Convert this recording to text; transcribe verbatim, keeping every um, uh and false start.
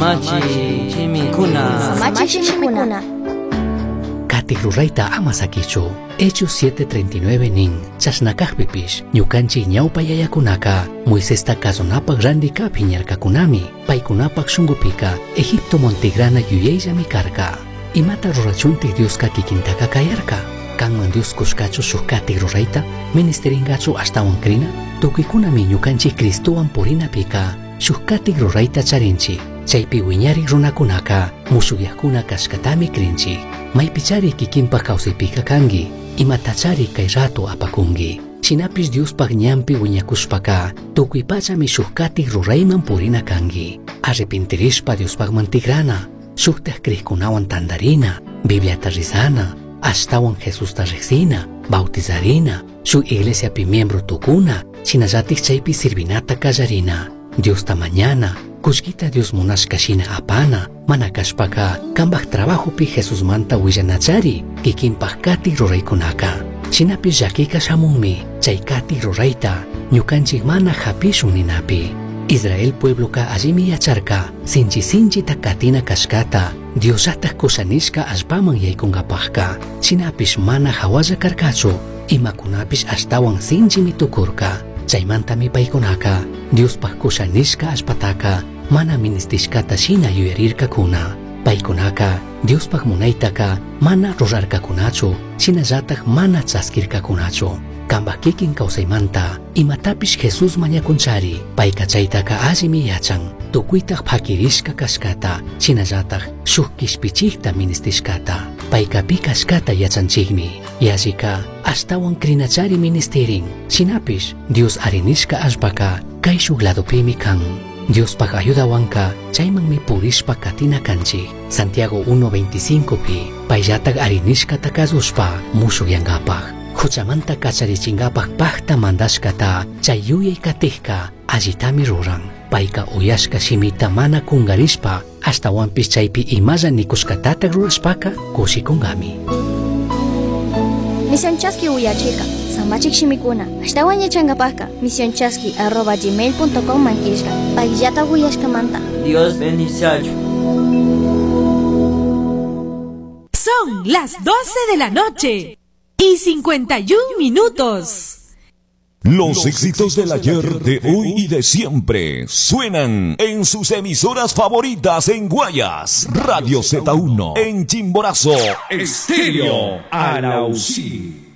Samachi Chimikuna. Samachi Chimikuna. Kati rurayta ama sakichu. Hechos siete treinta y nueve nin chasnakajpipish ñukanchik ñawpa yayakunaka Moisesta kasunapak randikapi ñarkakunami paykunapak shungupika Egipto montigrana yuyayllami karka. Imata rurachuntik Dioska kikintaka kayarka. Kanman Dios kushkachu shuk kati rurayta ministeringachu ashtawan krina tukuykunami ñukanchik Cristuwan purinapika shuk kati rurayta charinchik. Chaypi wiñarik runakunaka musuqyaqkuna kashkatami krinchik. Maypichari kikinpa kawsaypika kangi imatachari kay rato apakungi. Shinapish Diospak ñampi wiñakushpaka tukuy pachami shuk kati rurayman purina kangi. Arrepintirishpa Diospakman tigrana shuktaj kriykunawan tandarina Bibliata risana ashtawan Jesusta riqsina bautizarina shuk iglesiapi miembro tukuna shinallatik chaypi sirvinata kallarina. Diosta mañana kushkita Dios munashka shina apana mana kashpaka kambak trabajopi Jesus manta willanachari kikinpak kati ruraykunaka. Shinapi llakika shamunmi chay kati rurayta ñukanchik mana hapishun ninapi. Israel puebloka allimi yacharka sinchi sinchita katina kashkata Diosata kushanishka allpaman yaykunkapakka. Shinapish mana hawalla karkachu imakunapish ashtawan sinchimi tukurka. Chaymantami paykunaka Diospak kushanishka ashpataka mana ministishkata shina yuyarirkakuna. Paykunaka Diospak munaytaka mana rurarkakunachu shinallatak mana chaskirkakunachu. Kambak kikin kawsaymanta imatapish Jesus mañakunchari payka chaytaka allimi yachan tukuytak phakirishka kashkata shinallatak shuk kishpichikta ministishkata. Payka pi kashkata yachanchikmi yallika ashtawan krinachari ministerin. Shinapish Dios arinishka ashpaka kay shuk ladopimi kan. Diospak ayudawanka chaymanmi purishpa katina kanchik. Santiago uno veinticinco pi payllatak arinishkata kasushpa musuqyankapak. Huchamanta kacharichinkapaq pakta mandashkata chay yuyay katijka allitami ruran. Payka uyashka shimita mana kungarishpa ashtawanpish chaypi imalla nikushkatatak rurashpaka kushikunkami. Misionchaski uyachika Samachik Shimikuna ashtawan yachankapaqqa misionchaski arroba gmail punto com mankishka payllata uyashkamanta. Dios bendice. Son las doce de la noche y cincuenta y un minutos. Los éxitos del ayer, de hoy y de siempre suenan en sus emisoras favoritas en Guayas, Radio Z uno, en Chimborazo, Estéreo Anausí.